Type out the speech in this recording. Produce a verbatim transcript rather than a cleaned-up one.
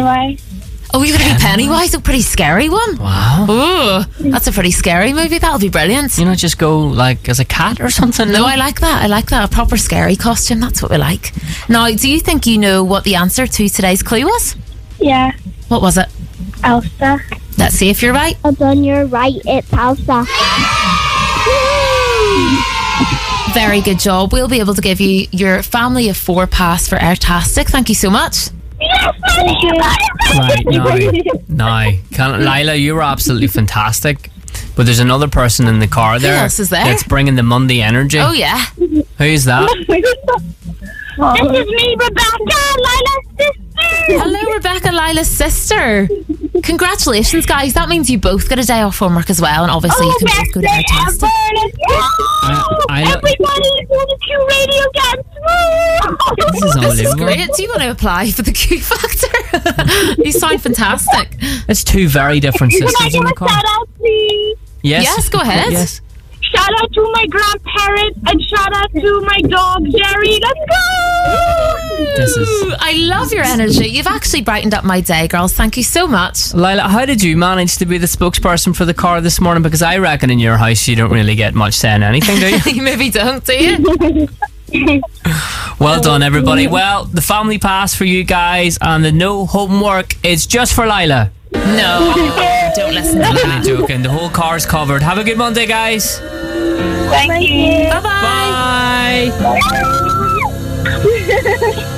Pennywise. Oh, you're going to be Pennywise? A pretty scary one. Wow. Ooh, that's a pretty scary movie. That'll be brilliant. You know, just go like as a cat or something. No, I like that. I like that. A proper scary costume. That's what we like. Now, do you think you know what the answer to today's clue was? Yeah. What was it? Elsa. Let's see if you're right. Well done, you're right. It's Elsa. Very good job. We'll be able to give you your family of four pass for Airtastic. Thank you so much. Yes, thank you. Right, now, now, can, Lila, you were absolutely fantastic. But there's another person in the car there. Who else is there? That's bringing the Monday energy. Oh, yeah. Who's that? This is me, Rebecca, Lila's sister. Hello, Rebecca, Lila's sister. Congratulations, guys. That means you both get a day off homework as well, and obviously Oh, you can both go to best day Airtastic. ever. Let's go. I- I know- Everybody listen to Q Radio Dance. This is This is unbelievable. great. Do you want to apply for the Q Factor? You sound fantastic. It's two very different Can I systems give in the a car. shout out, please? Yes. Yes, go ahead. Yes. Shout out to my grandparents and shout out to my dog, Jerry. Let's go! This is Ooh, I love your energy. You've actually brightened up my day, girls. Thank you so much. Lila, how did you manage to be the spokesperson for the car this morning? Because I reckon in your house you don't really get much saying anything, do you? You maybe don't, do you? Well done, everybody. Well, the family pass for you guys and the no homework is just for Lila. No, don't listen to I'm that. joking. The whole car's covered. Have a good Monday, guys. Thank you. Bye-bye. Bye. Bye.